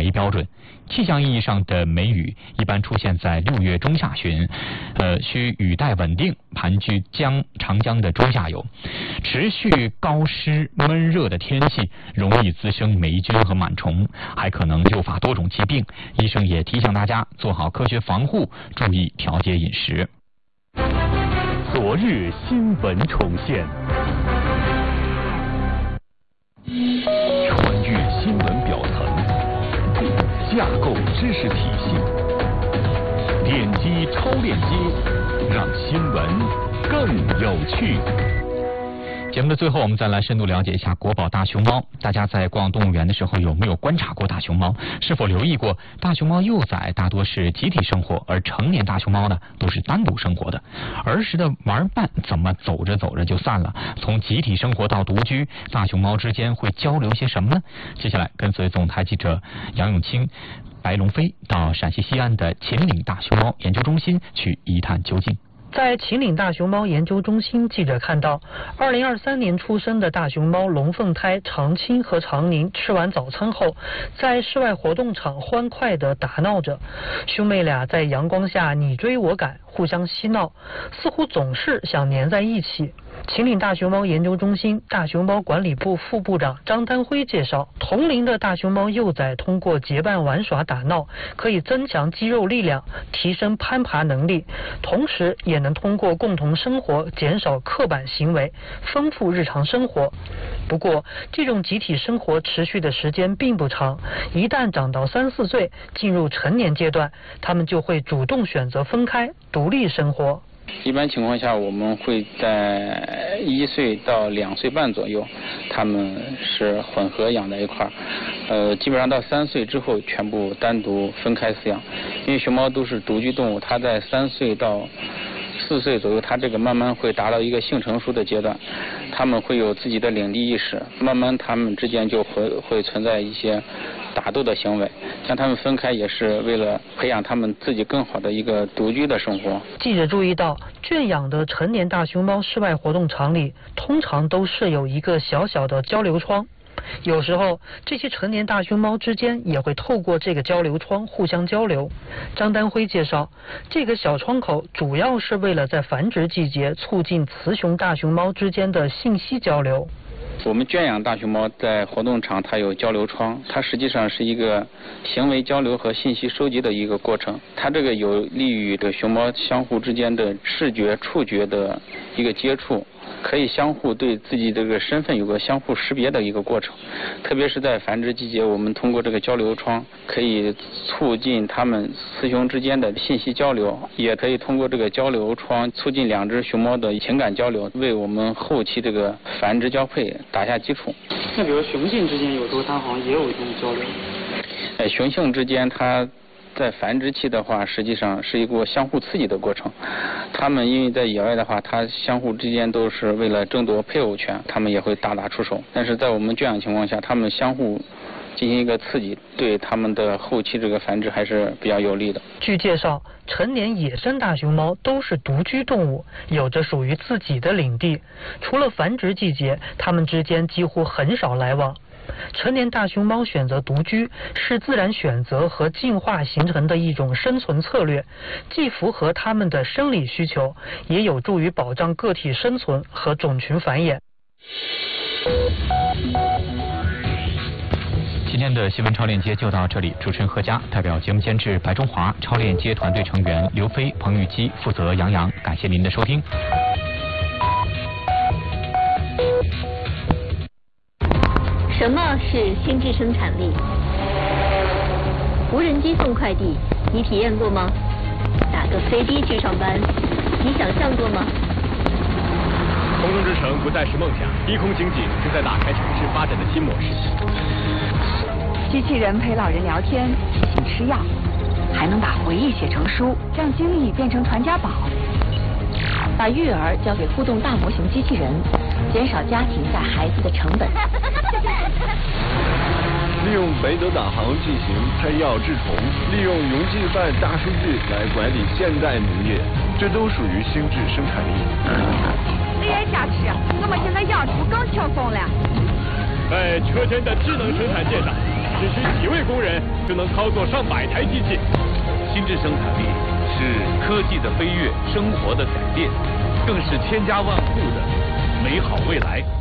一标准。气象意义上的梅雨一般出现在6月中下旬，需雨带稳定，盘踞长江的中下游。持续高湿闷热的天气容易滋生霉菌和螨虫，还可能诱发多种疾病。医生也提醒大家做好科学防护，注意调节饮食。 昨日新闻重现，穿越新闻表层，架构知识体系，点击超链接，让新闻更有趣。 节目的最后，我们再来深度了解一下国宝大熊猫。大家在逛动物园的时候有没有观察过大熊猫？是否留意过大熊猫幼崽大多是集体生活，而成年大熊猫呢都是单独生活的？儿时的玩伴怎么走着走着就散了？从集体生活到独居，大熊猫之间会交流些什么呢？接下来跟随总台记者杨永清、白龙飞到陕西西安的秦岭大熊猫研究中心去一探究竟。 在秦岭大熊猫研究中心，记者看到2023年出生的大熊猫龙凤胎长青和长宁吃完早餐后，在室外活动场欢快地打闹着。兄妹俩在阳光下你追我赶，互相嬉闹，似乎总是想黏在一起。秦岭大熊猫研究中心大熊猫管理部副部长张丹辉介绍，同龄的大熊猫幼崽通过结伴玩耍打闹，可以增强肌肉力量，提升攀爬能力，同时也能通过共同生活减少刻板行为，丰富日常生活。不过，这种集体生活持续的时间并不长，一旦长到3、4岁，进入成年阶段，它们就会主动选择分开，独立生活。 一般情况下，我们会在1岁到2岁半左右，它们是混合养在一块儿。基本上到3岁之后，全部单独分开饲养。因为熊猫都是独居动物，它在3岁到4岁左右，它这个慢慢会达到一个性成熟的阶段，它们会有自己的领地意识，慢慢它们之间就会存在一些打斗的行为。将它们分开也是为了培养它们自己更好的一个独居的生活。 记者注意到，圈养的成年大熊猫室外活动场里通常都设有一个小小的交流窗，有时候这些成年大熊猫之间也会透过这个交流窗互相交流。张丹辉介绍，这个小窗口主要是为了在繁殖季节促进雌雄大熊猫之间的信息交流。 我们圈养大熊猫在活动场，它有交流窗，它实际上是一个行为交流和信息收集的一个过程。它这个有利于的熊猫相互之间的视觉、触觉的一个接触，可以相互对自己这个身份有个相互识别的一个过程。特别是在繁殖季节，我们通过这个交流窗可以促进它们雌雄之间的信息交流，也可以通过这个交流窗促进2只熊猫的情感交流，为我们后期这个繁殖交配打下基础。 那比如雄性之间有时候它好像也有一种交流。 雄性之间它在繁殖期的话，实际上是一个相互刺激的过程。它们因为在野外的话，它相互之间都是为了争夺配偶权，它们也会大打出手。但是在我们圈养情况下，它们相互进行一个刺激，对它们的后期这个繁殖还是比较有利的。 据介绍，成年野生大熊猫都是独居动物，有着属于自己的领地。除了繁殖季节，它们之间几乎很少来往。成年大熊猫选择独居是自然选择和进化形成的一种生存策略，既符合它们的生理需求，也有助于保障个体生存和种群繁衍。 今天的新闻超链接就到这里，主持人何佳，代表节目监制白中华，超链接团队成员刘飞、彭玉基，负责杨洋，感谢您的收听。 什么是心智生产力？无人机送快递，你体验过吗？打个飞的去上班，你想象过吗？ 空中之城不再是梦想，低空经济正在打开城市发展的新模式。 机器人陪老人聊天，提醒吃药，还能把回忆写成书，让经历变成传家宝。把育儿交给互动大模型机器人，减少家庭带孩子的成本。 利用北斗导航进行拆药治虫，利用农技办大数据来管理现代农业，这都属于心智生产力。 AI 加持，我们现在养猪更轻松了。 在车间的智能生产线上， 只需几位工人就能操作上百台机器。 心智生产力是科技的飞跃，生活的改变，更是千家万户的美好未来。